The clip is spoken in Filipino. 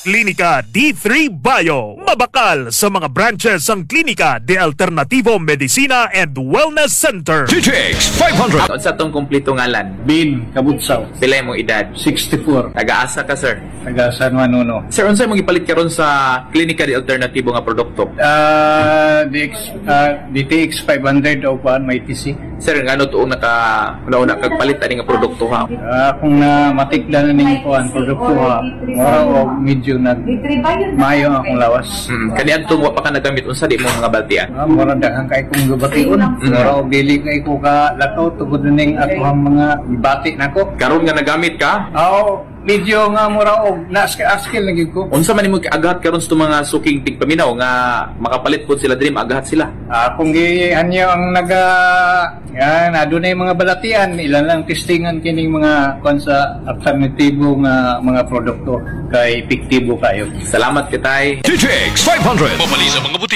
Klinika D3 Bio. Mabakal sa mga branches ang Klinika de Alternativo Medicina and Wellness Center. TTX 500. Sa itong kumplito ngalan, Bin Kabutsaw, pila mong edad? 64, Taga-asa ka, sir? taga San Juan Uno. Sir, unsay mong ipalit karon sa Klinika de Alternativo nga produkto? DTX 500 o paan may TC. Sir, ngano tuong una kagpalit ani nga produkto ha? Kung na matikdan na ning kuan produkto ha, mura o medyo mayo akong lawas. Kani adto mo pa ka nagamit unsa di mo mga baltian? Mura daghang kay kong gabation. Mura og dili kay ko ka lakaw tugod na ning akong mga ibati nako. Karon nga nagamit ka? Medyo nga mura og na-skill lagi ko. Unsa man nimo agahat karon sa mga suking tigpaminaw nga makapalit pud sila diri magahat sila? Kung gihanyo ang yan, adunay mga balatian, ilan lang testingan kining mga kon sa alternatibo nga mga produkto kay epektibo kayo. Salamat kitay. TTX 500. Mapali sa mga buti.